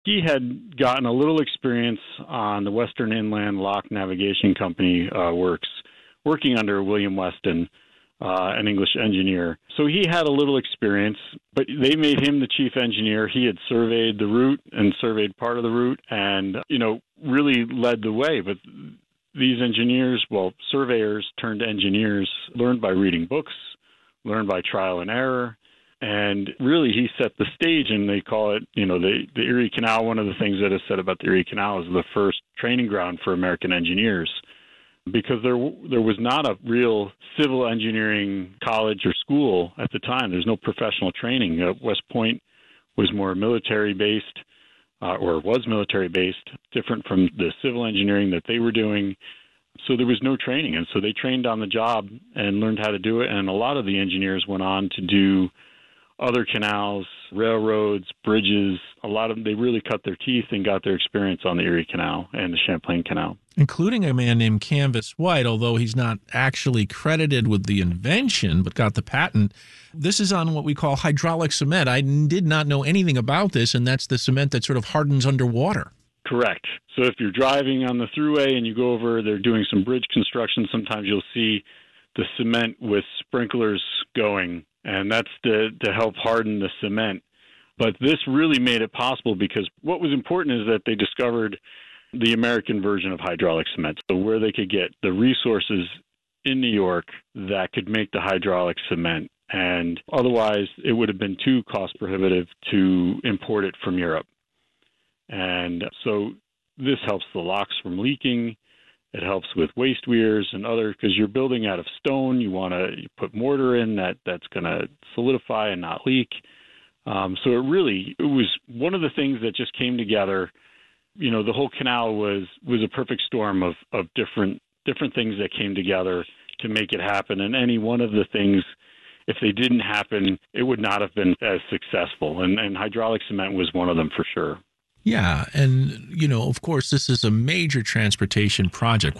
He had gotten a little experience on the Western Inland Lock Navigation Company works, working under William Weston, an English engineer. So he had a little experience, but they made him the chief engineer. He had surveyed the route and surveyed part of the route and, really led the way. But these engineers, surveyors turned engineers, learned by reading books, learned by trial and error. And really, he set the stage, and they call it, the Erie Canal. One of the things that is said about the Erie Canal is the first training ground for American engineers, because there was not a real civil engineering college or school at the time. There's no professional training. West Point was more military-based, or was military-based, different from the civil engineering that they were doing. So there was no training, and so they trained on the job and learned how to do it. And a lot of the engineers went on to do other canals, railroads, bridges. A lot of them, they really cut their teeth and got their experience on the Erie Canal and the Champlain Canal. Including a man named Canvas White, although he's not actually credited with the invention, but got the patent. This is on what we call hydraulic cement. I did not know anything about this, and that's the cement that sort of hardens underwater. Correct. So if you're driving on the thruway and you go over, they're doing some bridge construction, sometimes you'll see the cement with sprinklers going, and that's to help harden the cement. But this really made it possible because what was important is that they discovered the American version of hydraulic cement, so where they could get the resources in New York that could make the hydraulic cement. And otherwise, it would have been too cost prohibitive to import it from Europe. And so this helps the locks from leaking. It helps with waste weirs and other, because you're building out of stone. You want to put mortar in that's going to solidify and not leak. So it was one of the things that just came together. The whole canal was a perfect storm of different things that came together to make it happen. And any one of the things, if they didn't happen, it would not have been as successful. And hydraulic cement was one of them for sure. Yeah. And, of course, this is a major transportation project,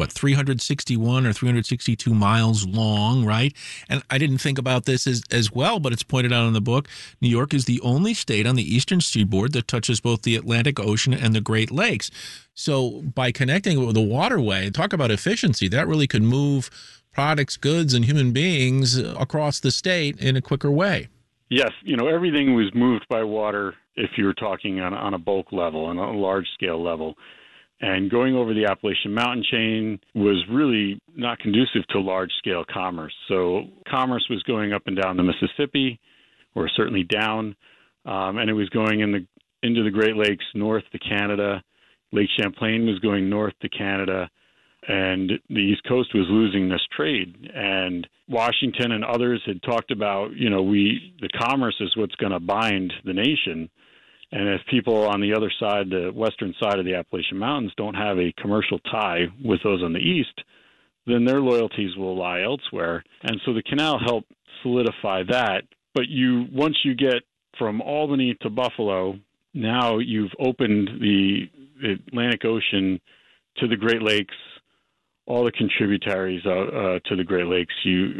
361 or 362 miles long, right? And I didn't think about this as well, but it's pointed out in the book. New York is the only state on the eastern seaboard that touches both the Atlantic Ocean and the Great Lakes. So by connecting it with a waterway, talk about efficiency, that really could move products, goods, and human beings across the state in a quicker way. Yes, everything was moved by water if you were talking on a bulk level, on a large-scale level. And going over the Appalachian Mountain chain was really not conducive to large-scale commerce. So commerce was going up and down the Mississippi, or certainly down, and it was going into the Great Lakes, north to Canada. Lake Champlain was going north to Canada. And the East Coast was losing this trade. And Washington and others had talked about, the commerce is what's going to bind the nation. And if people on the other side, the western side of the Appalachian Mountains, don't have a commercial tie with those on the east, then their loyalties will lie elsewhere. And so the canal helped solidify that. But once you get from Albany to Buffalo, now you've opened the Atlantic Ocean to the Great Lakes, all the contributaries to the Great Lakes.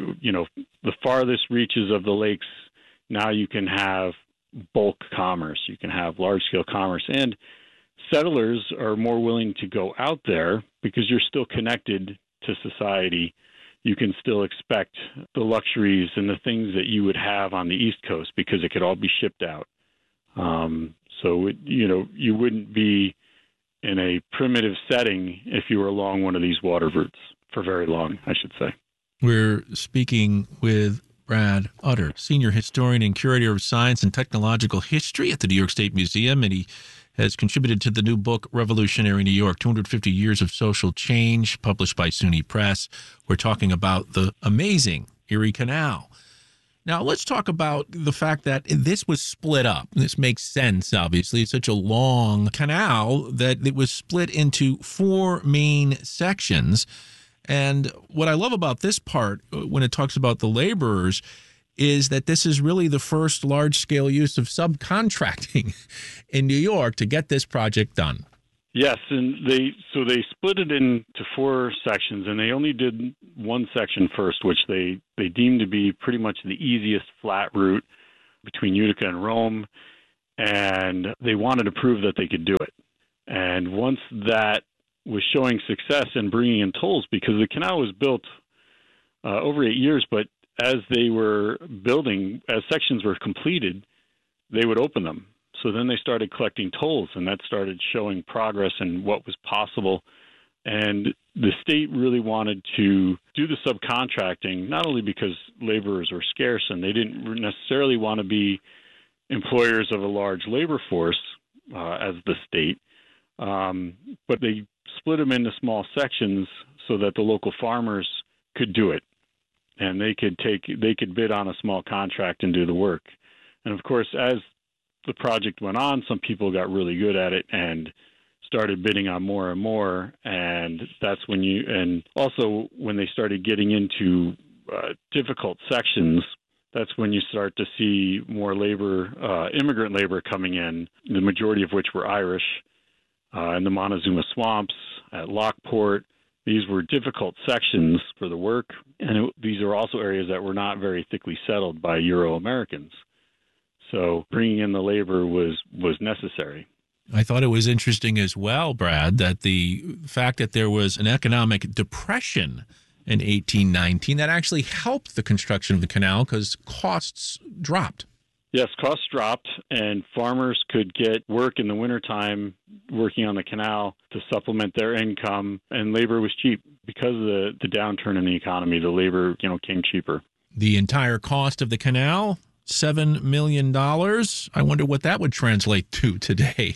The farthest reaches of the lakes, now you can have bulk commerce. You can have large-scale commerce. And settlers are more willing to go out there because you're still connected to society. You can still expect the luxuries and the things that you would have on the East Coast because it could all be shipped out. You wouldn't be in a primitive setting if you were along one of these water routes for very long, I should say. We're speaking with Brad Utter, Senior Historian and Curator of Science and Technological History at the New York State Museum, and he has contributed to the new book, Revolutionary New York, 250 Years of Social Change, published by SUNY Press. We're talking about the amazing Erie Canal. Now, let's talk about the fact that this was split up. This makes sense, obviously. It's such a long canal that it was split into 4 main sections. And what I love about this part, when it talks about the laborers, is that this is really the first large-scale use of subcontracting in New York to get this project done. Yes, and they split it into 4 sections, and they only did one section first, which they deemed to be pretty much the easiest flat route between Utica and Rome. and they wanted to prove that they could do it. And once that was showing success in bringing in tolls, because the canal was built over 8 years, but as they were building, as sections were completed, they would open them. So then they started collecting tolls, and that started showing progress in what was possible. And the state really wanted to do the subcontracting, not only because laborers were scarce and they didn't necessarily want to be employers of a large labor force as the state, but they split them into small sections so that the local farmers could do it, and they could bid on a small contract and do the work. And of course, as the project went on, some people got really good at it and started bidding on more and more. And that's when and also when they started getting into difficult sections, that's when you start to see more labor, immigrant labor coming in, the majority of which were Irish, in the Montezuma swamps, at Lockport. These were difficult sections for the work, and these are also areas that were not very thickly settled by Euro-Americans. So bringing in the labor was necessary. I thought it was interesting as well, Brad, that the fact that there was an economic depression in 1819 that actually helped the construction of the canal because costs dropped. Yes, costs dropped, and farmers could get work in the wintertime working on the canal to supplement their income, and labor was cheap. Because of the downturn in the economy, the labor came cheaper. The entire cost of the canal, $7 million. I wonder what that would translate to today.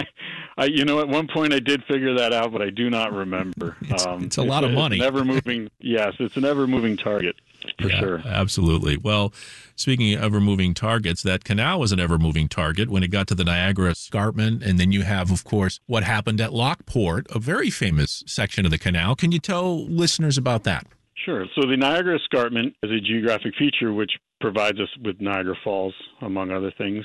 At one point I did figure that out, but I do not remember. It's a lot of money. It's an ever-moving target, for sure. Absolutely. Well, speaking of ever-moving targets, that canal was an ever-moving target when it got to the Niagara Escarpment, and then you have, of course, what happened at Lockport, a very famous section of the canal. Can you tell listeners about that? Sure. So the Niagara Escarpment is a geographic feature which provides us with Niagara Falls, among other things.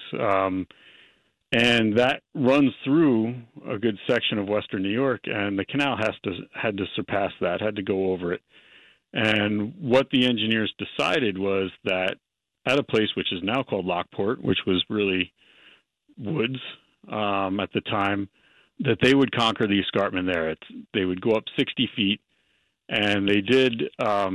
And that runs through a good section of western New York, and the canal had to surpass that, had to go over it. And what the engineers decided was that at a place which is now called Lockport, which was really woods at the time, that they would conquer the escarpment there. They would go up 60 feet, and they did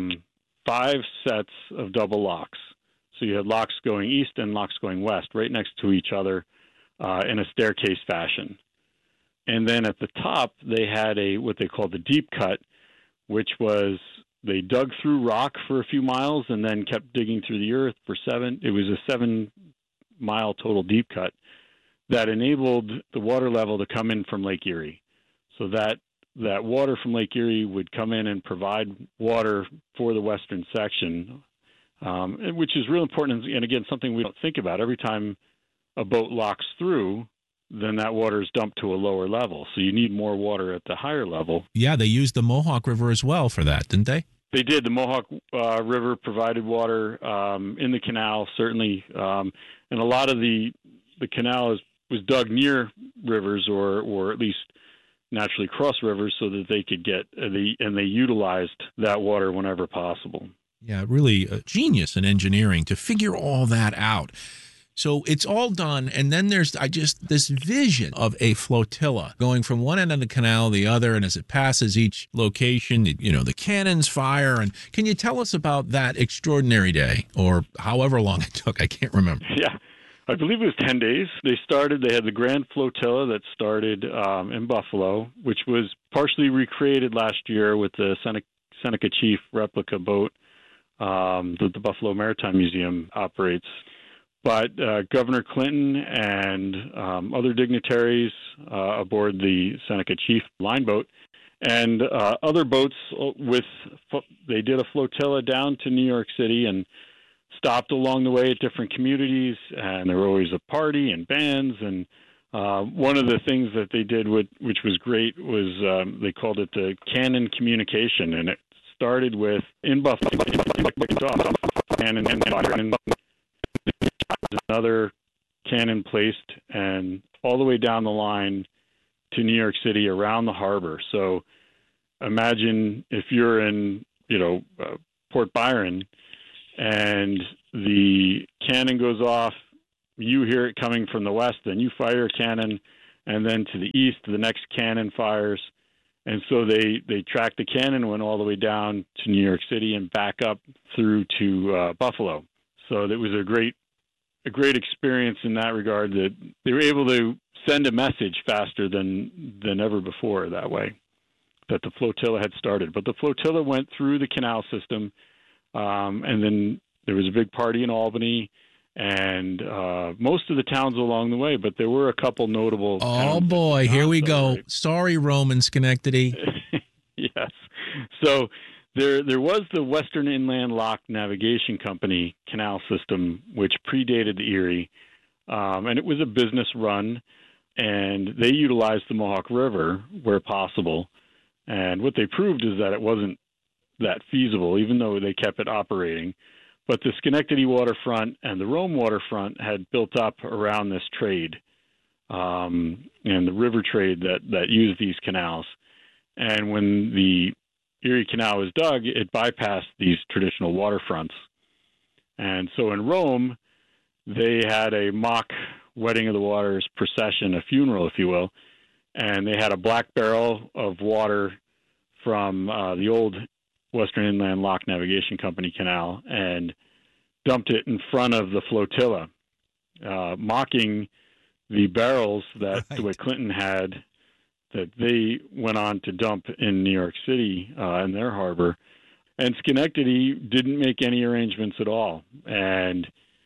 5 sets of double locks. So you had locks going east and locks going west, right next to each other in a staircase fashion. And then at the top, they had what they called the deep cut, which was they dug through rock for a few miles and then kept digging through the earth for 7. It was a 7-mile total deep cut that enabled the water level to come in from Lake Erie. So that water from Lake Erie would come in and provide water for the western section, which is real important. And again, something we don't think about. Every time a boat locks through, then that water is dumped to a lower level. So you need more water at the higher level. Yeah, they used the Mohawk River as well for that, didn't they? They did. The Mohawk River provided water in the canal, certainly. And a lot of the canal was dug near rivers or at least naturally cross rivers so that they could get and they utilized that water whenever possible. Yeah, really a genius in engineering to figure all that out. So it's all done, and then there's this vision of a flotilla going from one end of the canal to the other, and as it passes each location, the cannons fire. And can you tell us about that extraordinary day, or however long it took? I can't remember. Yeah, I believe it was 10 days. They had the Grand Flotilla that started in Buffalo, which was partially recreated last year with the Seneca Chief replica boat that the Buffalo Maritime Museum operates. But Governor Clinton and other dignitaries aboard the Seneca Chief line boat and other boats they did a flotilla down to New York City and stopped along the way at different communities. And there were always a party and bands. And one of the things that they did, which was great, was they called it the Cannon Communication. And it started with in Buffalo, and another cannon placed, and all the way down the line to New York City around the harbor. So imagine if you're in, Port Byron, and the cannon goes off you hear it coming from the west, then you fire a cannon, and then to the east, the next cannon fires. And so they tracked the cannon, went all the way down to New York City and back up through to Buffalo. So it was a great experience in that regard, that they were able to send a message faster than ever before that way, that the flotilla had started. But the flotilla went through the canal system, and then there was a big party in Albany, and most of the towns along the way, but there were a couple notable towns. Oh, boy, here we go. Sorry, Roman Schenectady. Yes. So there was the Western Inland Lock Navigation Company canal system, which predated the Erie, and it was a business run, and they utilized the Mohawk River where possible. And what they proved is that it wasn't that feasible, even though they kept it operating. But the Schenectady waterfront and the Rome waterfront had built up around this trade, and the river trade that used these canals. And when the Erie Canal was dug, it bypassed these traditional waterfronts. And so in Rome, they had a mock Wedding of the Waters procession, a funeral, if you will, and they had a black barrel of water from the old Western Inland Lock Navigation Company canal and dumped it in front of the flotilla, mocking the barrels that Dwight Clinton had that they went on to dump in New York City in their harbor. And Schenectady didn't make any arrangements at all. And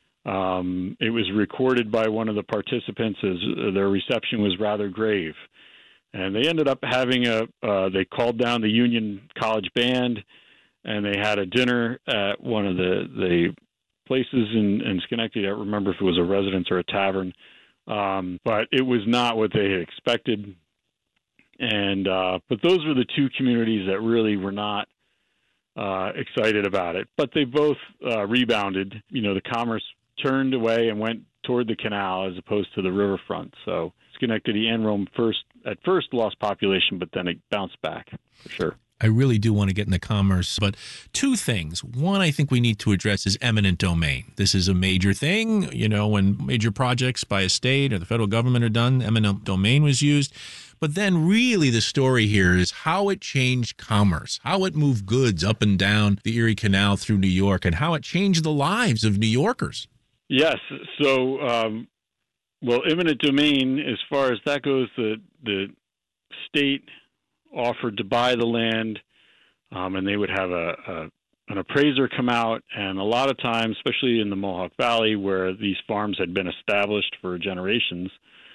it was recorded by one of the participants as their reception was rather grave. And they ended up having they called down the Union College Band, and they had a dinner at one of the places in Schenectady. I don't remember if it was a residence or a tavern, but it was not what they had expected. And but those were the two communities that really were not excited about it. But they both rebounded. The commerce turned away and went toward the canal as opposed to the riverfront. So Schenectady and Rome at first lost population, but then it bounced back for sure. I really do want to get into commerce, but two things. One, I think we need to address is eminent domain. This is a major thing. When major projects by a state or the federal government are done, eminent domain was used. But then really the story here is how it changed commerce, how it moved goods up and down the Erie Canal through New York, and how it changed the lives of New Yorkers. Yes. So, eminent domain, as far as that goes, the state offered to buy the land, and they would have an appraiser come out. And a lot of times, especially in the Mohawk Valley, where these farms had been established for generations,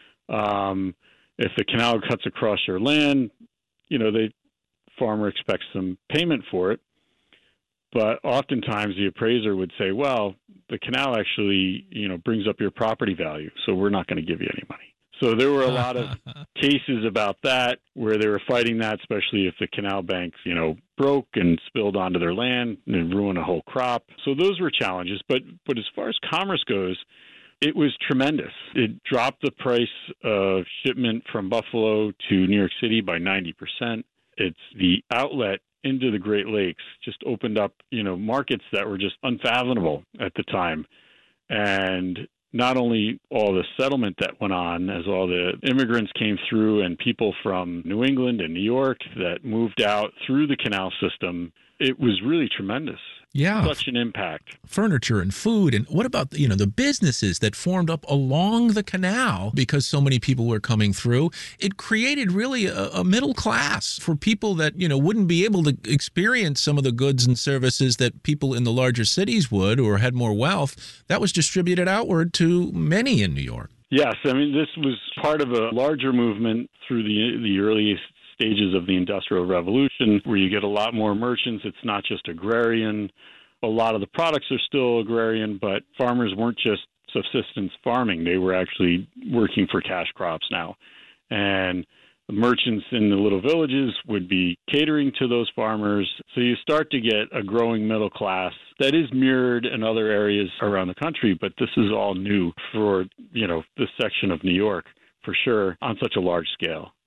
if the canal cuts across your land, the farmer expects some payment for it. But oftentimes the appraiser would say, well, the canal actually, brings up your property value, so we're not going to give you any money. So there were a lot of cases about that where they were fighting that, especially if the canal banks, broke and spilled onto their land and ruined a whole crop. So those were challenges. But as far as commerce goes, it was tremendous. It dropped the price of shipment from Buffalo to New York City by 90%. It's the outlet into the Great Lakes just opened up, markets that were just unfathomable at the time. And not only all the settlement that went on as all the immigrants came through and people from New England and New York that moved out through the canal system, it was really tremendous. Yeah. Such an impact. Furniture and food. And what about, the businesses that formed up along the canal because so many people were coming through? It created really a middle class for people that, wouldn't be able to experience some of the goods and services that people in the larger cities would or had more wealth. That was distributed outward to many in New York. Yes. I mean, this was part of a larger movement through the earliest stages of the Industrial Revolution, where you get a lot more merchants. It's not just agrarian. A lot of the products are still agrarian, but farmers weren't just subsistence farming. They were actually working for cash crops now. And the merchants in the little villages would be catering to those farmers. So you start to get a growing middle class that is mirrored in other areas around the country, but this is all new for, this section of New York, for sure, on such a large scale.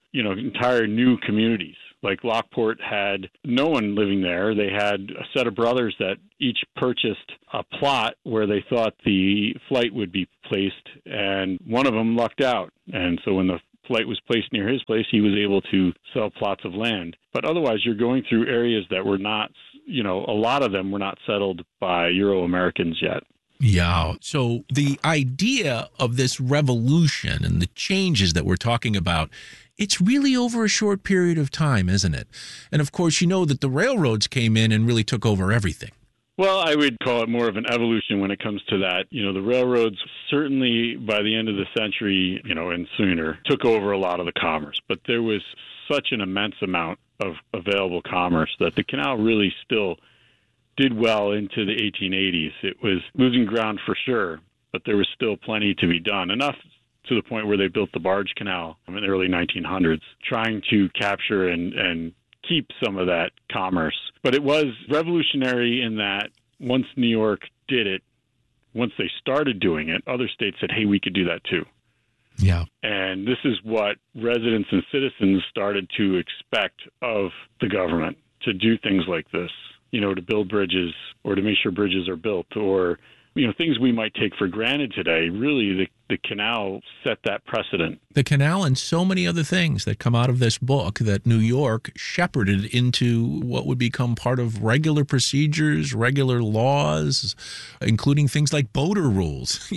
entire new communities. Like Lockport had no one living there. They had a set of brothers that each purchased a plot where they thought the flight would be placed, and one of them lucked out. And so when the flight was placed near his place, he was able to sell plots of land. But otherwise, you're going through areas that were not, a lot of them were not settled by Euro-Americans yet. Yeah. So the idea of this revolution and the changes that we're talking about, it's really over a short period of time, isn't it? And of course, that the railroads came in and really took over everything. Well, I would call it more of an evolution when it comes to that. The railroads certainly by the end of the century, and sooner, took over a lot of the commerce. But there was such an immense amount of available commerce that the canal really still did well into the 1880s. It was losing ground for sure, but there was still plenty to be done. Enough to the point where they built the barge canal in the early 1900s, trying to capture and keep some of that commerce. But it was revolutionary in that once New York did it, once they started doing it, other states said, hey, we could do that too. Yeah. And this is what residents and citizens started to expect of the government, to do things like this, to build bridges or to make sure bridges are built, or things we might take for granted today. Really, the canal set that precedent. The canal and so many other things that come out of this book that New York shepherded into what would become part of regular procedures, regular laws, including things like voter rules,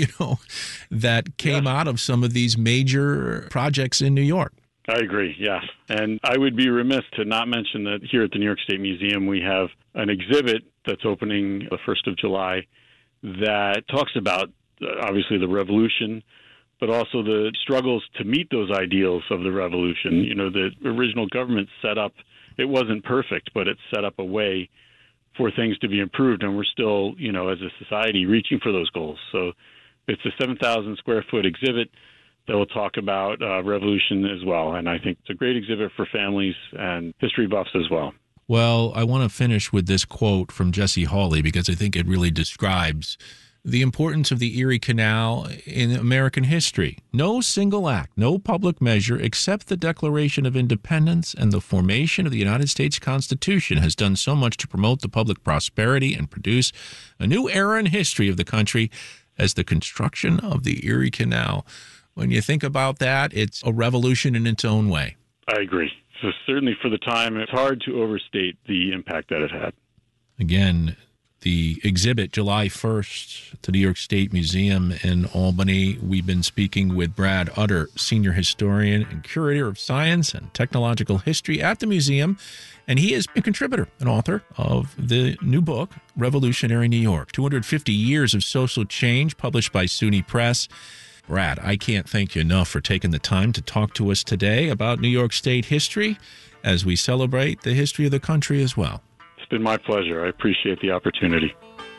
that came out of some of these major projects in New York. I agree, yes. And I would be remiss to not mention that here at the New York State Museum, we have an exhibit that's opening the 1st of July that talks about, obviously, the revolution, but also the struggles to meet those ideals of the revolution. The original government set up, it wasn't perfect, but it set up a way for things to be improved, and we're still, as a society, reaching for those goals. So it's a 7,000 square foot exhibit that will talk about revolution as well, and I think it's a great exhibit for families and history buffs as well. Well, I want to finish with this quote from Jesse Hawley because I think it really describes the importance of the Erie Canal in American history. No single act, no public measure, except the Declaration of Independence and the formation of the United States Constitution has done so much to promote the public prosperity and produce a new era in history of the country as the construction of the Erie Canal. When you think about that, it's a revolution in its own way. I agree. So certainly for the time, it's hard to overstate the impact that it had. Again, the exhibit July 1st at the New York State Museum in Albany. We've been speaking with Brad Utter, senior historian and curator of science and technological history at the museum. And he is a contributor and author of the new book, Revolutionary New York, 250 Years of Social Change, published by SUNY Press. Brad, I can't thank you enough for taking the time to talk to us today about New York State history as we celebrate the history of the country as well. It's been my pleasure. I appreciate the opportunity.